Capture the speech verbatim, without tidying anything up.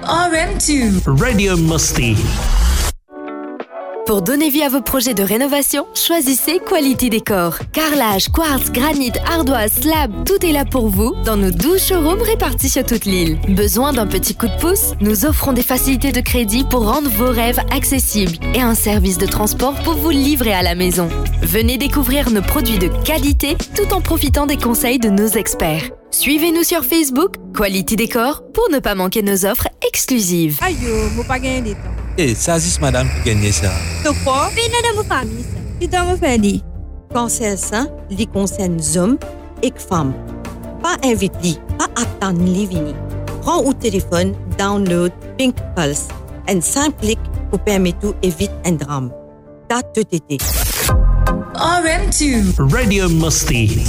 R M two. Radio Musti. Pour donner vie à vos projets de rénovation, choisissez Quality Décor. Carrelage, quartz, granit, ardoise, slab, tout est là pour vous dans nos douze showrooms répartis sur toute l'île. Besoin d'un petit coup de pouce? Nous offrons des facilités de crédit pour rendre vos rêves accessibles et un service de transport pour vous livrer à la maison. Venez découvrir nos produits de qualité tout en profitant des conseils de nos experts. Suivez-nous sur Facebook, Quality Décor, pour ne pas manquer nos offres exclusives. Aïe, vous pas gagner de temps. Eh, ça c'est madame qui gagne ça. Donc quoi? Puis là dans vos familles, ça. Puis dans vos familles. Cancer ça, li concerne hommes et femmes. Pas invite li, pas attendre li vini. Prends au téléphone, download Pink Pulse, un simple clic pour permettre éviter un drame. Date de tété. R M two. Radio Musti.